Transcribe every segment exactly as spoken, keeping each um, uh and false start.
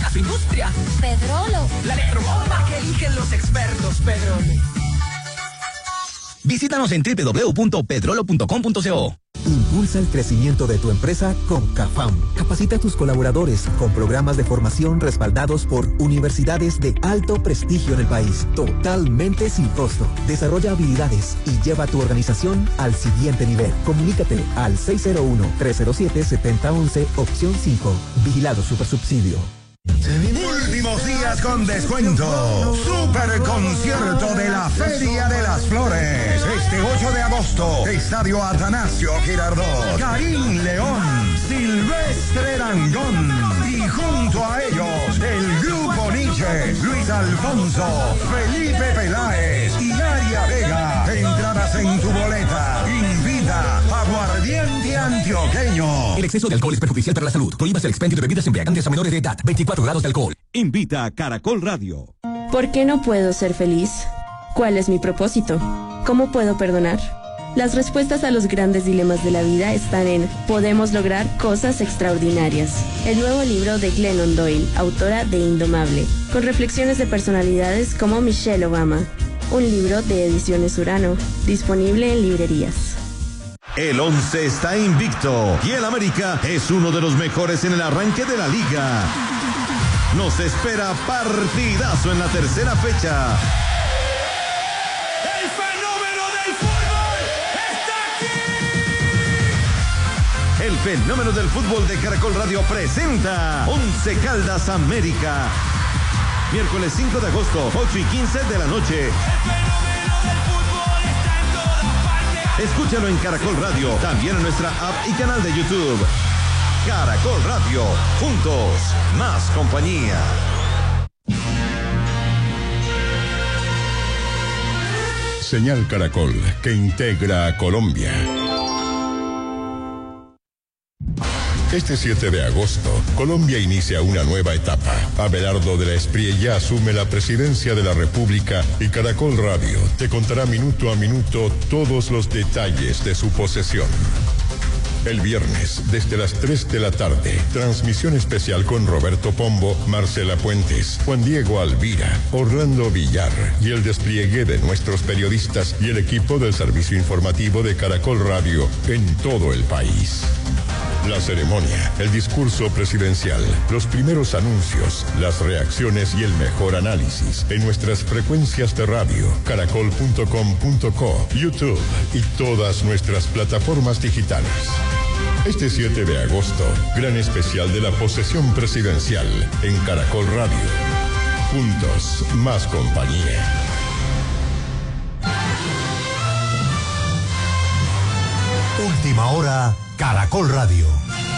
elige su industria. Pedrolo. La electrobomba que eligen los expertos, Pedrolo. Visítanos en doble u doble u doble u punto pedrolo punto com punto co. Impulsa el crecimiento de tu empresa con CAFAM. Capacita a tus colaboradores con programas de formación respaldados por universidades de alto prestigio en el país, totalmente sin costo. Desarrolla habilidades y lleva tu organización al siguiente nivel. Comunícate al seis cero uno, tres cero siete, siete cero uno uno, opción cinco. Vigilado Supersubsidio. Últimos días con descuento. Super concierto de la Feria de las Flores. Este ocho de agosto, Estadio Atanasio Girardot. Karim León, Silvestre Dangond. Y junto a ellos, el Grupo Nietzsche, Luis Alfonso, Felipe Peláez y Aria Vega. Entradas en tu boleta. Invita Aguardiente Antioqueño. El exceso de alcohol es perjudicial para la salud. Prohíbas el expendio de bebidas embriagantes a menores de edad. veinticuatro grados de alcohol. Invita a Caracol Radio. ¿Por qué no puedo ser feliz? ¿Cuál es mi propósito? ¿Cómo puedo perdonar? Las respuestas a los grandes dilemas de la vida están en Podemos lograr cosas extraordinarias, el nuevo libro de Glennon Doyle, autora de Indomable, con reflexiones de personalidades como Michelle Obama. Un libro de Ediciones Urano, disponible en librerías. El Once está invicto y el América es uno de los mejores en el arranque de la liga. Nos espera partidazo en la tercera fecha. ¡El fenómeno del fútbol está aquí! El fenómeno del fútbol de Caracol Radio presenta Once Caldas América. Miércoles cinco de agosto, ocho y quince de la noche. El fenómeno del fútbol está en todas partes. Escúchalo en Caracol Radio, también en nuestra app y canal de YouTube. Caracol Radio, juntos, más compañía. Señal Caracol, que integra a Colombia. Este siete de agosto, Colombia inicia una nueva etapa. Abelardo de la Espriella asume la presidencia de la República y Caracol Radio te contará minuto a minuto todos los detalles de su posesión. El viernes, desde las tres de la tarde, transmisión especial con Roberto Pombo, Marcela Puentes, Juan Diego Alvira, Orlando Villar y el despliegue de nuestros periodistas y el equipo del servicio informativo de Caracol Radio en todo el país. La ceremonia, el discurso presidencial, los primeros anuncios, las reacciones y el mejor análisis en nuestras frecuencias de radio, caracol punto com punto co, YouTube y todas nuestras plataformas digitales. Este siete de agosto, gran especial de la posesión presidencial en Caracol Radio. Juntos, más compañía. Última hora, Caracol Radio.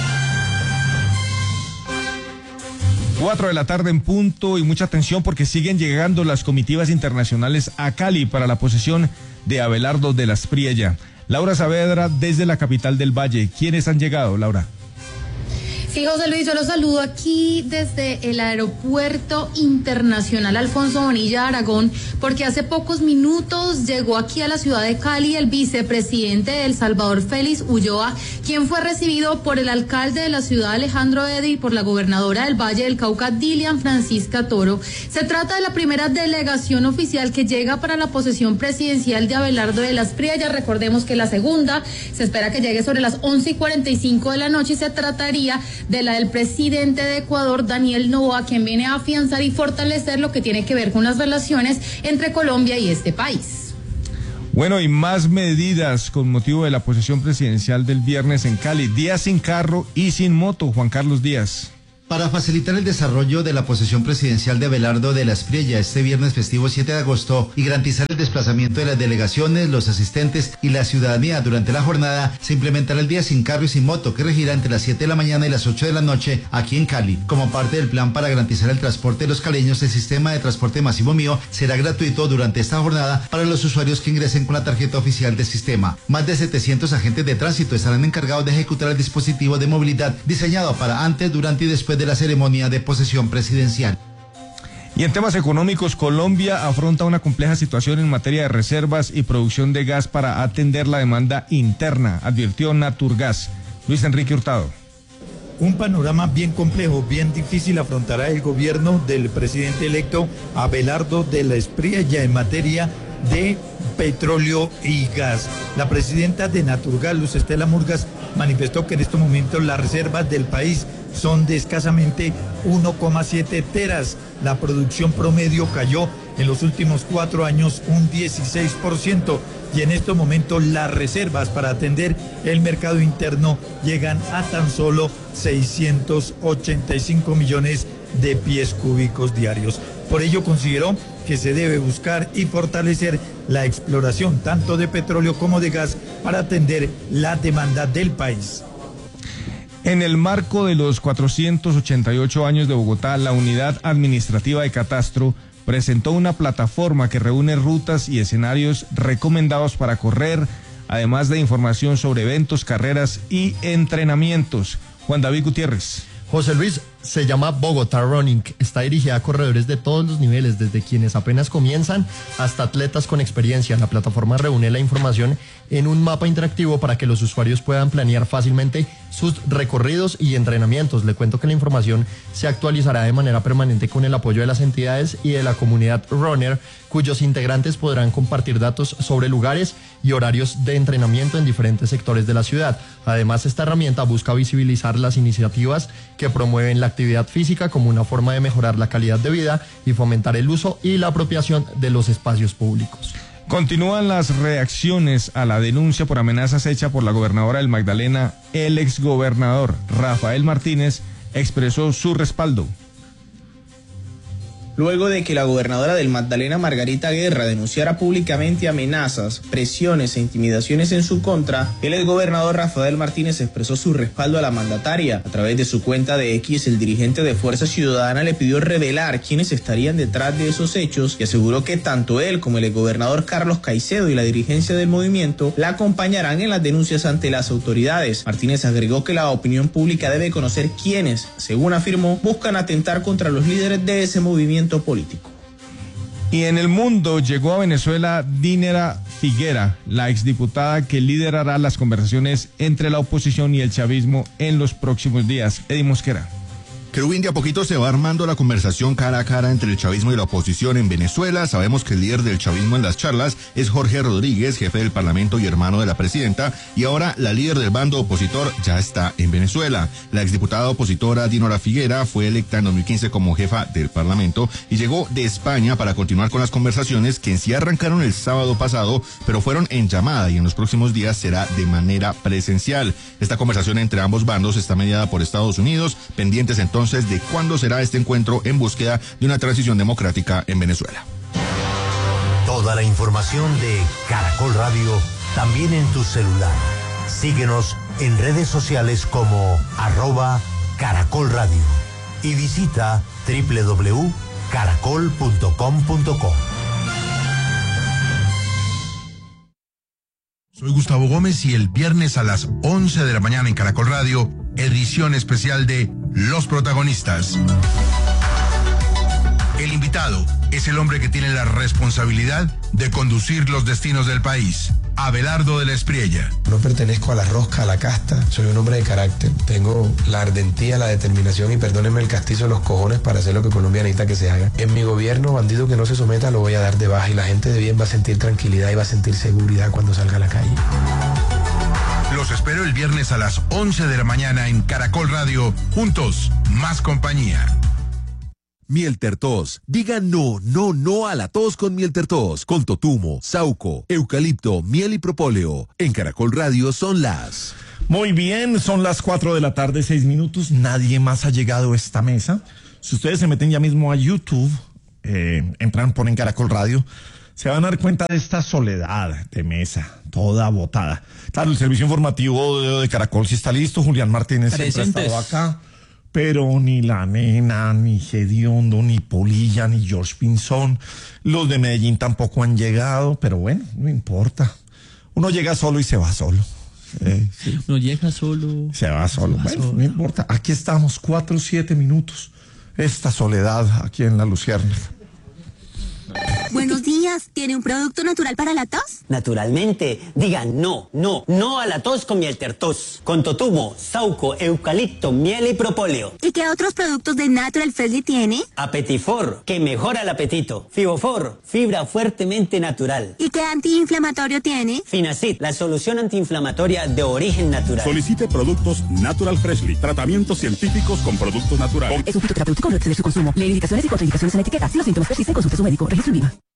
Cuatro de la tarde en punto y mucha atención porque siguen llegando las comitivas internacionales a Cali para la posesión de Abelardo de la Espriella. Laura Saavedra desde la capital del Valle. ¿Quiénes han llegado, Laura? Sí, José Luis, yo los saludo aquí desde el Aeropuerto Internacional Alfonso Bonilla Aragón, porque hace pocos minutos llegó aquí a la ciudad de Cali el vicepresidente de El Salvador, Félix Ulloa, quien fue recibido por el alcalde de la ciudad, Alejandro Eddy, y por la gobernadora del Valle del Cauca, Dilian Francisca Toro. Se trata de la primera delegación oficial que llega para la posesión presidencial de Abelardo de la Espriella. Recordemos que la segunda se espera que llegue sobre las once y cuarenta y cinco de la noche y se trataría de la del presidente de Ecuador, Daniel Noboa, quien viene a afianzar y fortalecer lo que tiene que ver con las relaciones entre Colombia y este país. Bueno, y más medidas con motivo de la posesión presidencial del viernes en Cali. Día sin carro y sin moto. Juan Carlos Díaz. Para facilitar el desarrollo de la posesión presidencial de Abelardo de la Espriella este viernes festivo siete de agosto y garantizar el desplazamiento de las delegaciones, los asistentes y la ciudadanía durante la jornada, se implementará el día sin carro y sin moto que regirá entre las siete de la mañana y las ocho de la noche aquí en Cali. Como parte del plan para garantizar el transporte de los caleños, el sistema de transporte masivo mío será gratuito durante esta jornada para los usuarios que ingresen con la tarjeta oficial del sistema. Más de setecientos agentes de tránsito estarán encargados de ejecutar el dispositivo de movilidad diseñado para antes, durante y después de la ceremonia de posesión presidencial. Y en temas económicos, Colombia afronta una compleja situación en materia de reservas y producción de gas para atender la demanda interna, advirtió Naturgas. Luis Enrique Hurtado. Un panorama bien complejo, bien difícil afrontará el gobierno del presidente electo Abelardo de la Espriella en materia de petróleo y gas. La presidenta de Naturgal, Luz Estela Murgas, manifestó que en estos momentos las reservas del país son de escasamente uno coma siete teras. La producción promedio cayó en los últimos cuatro años un dieciséis por ciento y en estos momentos las reservas para atender el mercado interno llegan a tan solo seiscientos ochenta y cinco millones de pies cúbicos diarios. Por ello consideró que se debe buscar y fortalecer la exploración tanto de petróleo como de gas para atender la demanda del país. En el marco de los cuatrocientos ochenta y ocho años de Bogotá, la Unidad Administrativa de Catastro presentó una plataforma que reúne rutas y escenarios recomendados para correr, además de información sobre eventos, carreras y entrenamientos. Juan David Gutiérrez. José Luis, se llama Bogotá Running. Está dirigida a corredores de todos los niveles, desde quienes apenas comienzan hasta atletas con experiencia. La plataforma reúne la información en un mapa interactivo para que los usuarios puedan planear fácilmente sus recorridos y entrenamientos. Le cuento que la información se actualizará de manera permanente con el apoyo de las entidades y de la comunidad runner, cuyos integrantes podrán compartir datos sobre lugares y horarios de entrenamiento en diferentes sectores de la ciudad. Además, esta herramienta busca visibilizar las iniciativas que promueven la actividad física como una forma de mejorar la calidad de vida y fomentar el uso y la apropiación de los espacios públicos. Continúan las reacciones a la denuncia por amenazas hecha por la gobernadora del Magdalena. El exgobernador Rafael Martínez expresó su respaldo. Luego de que la gobernadora del Magdalena, Margarita Guerra, denunciara públicamente amenazas, presiones e intimidaciones en su contra, el exgobernador Rafael Martínez expresó su respaldo a la mandataria. A través de su cuenta de X, el dirigente de Fuerza Ciudadana le pidió revelar quiénes estarían detrás de esos hechos y aseguró que tanto él como el exgobernador Carlos Caicedo y la dirigencia del movimiento la acompañarán en las denuncias ante las autoridades. Martínez agregó que la opinión pública debe conocer quiénes, según afirmó, buscan atentar contra los líderes de ese movimiento político. Y en el mundo llegó a Venezuela Dinera Figuera, la exdiputada que liderará las conversaciones entre la oposición y el chavismo en los próximos días. Eddie Mosquera. Kerubín, de a poquito se va armando la conversación cara a cara entre el chavismo y la oposición en Venezuela. Sabemos que el líder del chavismo en las charlas es Jorge Rodríguez, jefe del Parlamento y hermano de la presidenta, y ahora la líder del bando opositor ya está en Venezuela. La exdiputada opositora Dinora Figuera fue electa en dos mil quince como jefa del Parlamento y llegó de España para continuar con las conversaciones que en sí arrancaron el sábado pasado, pero fueron en llamada y en los próximos días será de manera presencial. Esta conversación entre ambos bandos está mediada por Estados Unidos, pendientes entonces de cuándo será este encuentro en búsqueda de una transición democrática en Venezuela. Toda la información de Caracol Radio también en tu celular. Síguenos en redes sociales como arroba Caracol Radio y visita doble u doble u doble u punto caracol punto com punto co. Soy Gustavo Gómez y el viernes a las once de la mañana en Caracol Radio, edición especial de Los Protagonistas. El invitado es el hombre que tiene la responsabilidad de conducir los destinos del país, Abelardo de la Espriella. No pertenezco a la rosca, a la casta, soy un hombre de carácter. Tengo la ardentía, la determinación y perdónenme el castizo de los cojones para hacer lo que Colombia necesita que se haga. En mi gobierno, bandido que no se someta lo voy a dar de baja y la gente de bien va a sentir tranquilidad y va a sentir seguridad cuando salga a la calle. Los espero el viernes a las once de la mañana en Caracol Radio. Juntos, más compañía. Miel Tertos. Diga no, no, no a la tos con Miel Tertos. Con totumo, sauco, eucalipto, miel y propóleo. En Caracol Radio son las... Muy bien, son las cuatro de la tarde, seis minutos. Nadie más ha llegado a esta mesa. Si ustedes se meten ya mismo a YouTube, eh, entran, ponen Caracol Radio, se van a dar cuenta de esta soledad de mesa, toda botada. Claro, el servicio informativo de, de Caracol sí está listo. Julián Martínez siempre ha estado acá. Pero ni la nena, ni Gediondo, ni Polilla, ni George Pinzón, los de Medellín tampoco han llegado, pero bueno, no importa. Uno llega solo y se va solo. Eh, sí. Uno llega solo. Se va solo. Se va bueno, solo. No importa. Aquí estamos, cuatro, siete minutos. Esta soledad aquí en La Luciérnaga. Buenos días. días. ¿Tiene un producto natural para la tos? Naturalmente. Digan no, no, no a la tos con Mieltertos. Con totumo, sauco, eucalipto, miel y propóleo. ¿Y qué otros productos de Natural Freshly tiene? Apetifor, que mejora el apetito. Fibofor, fibra fuertemente natural. ¿Y qué antiinflamatorio tiene? Finacid, la solución antiinflamatoria de origen natural. Solicite productos Natural Freshly, tratamientos científicos con productos naturales. Es un fitoterapéutico, no exceder su consumo. Lee indicaciones y contraindicaciones en la etiqueta. Si los síntomas persisten, consulte a su médico. Registro INVIMA.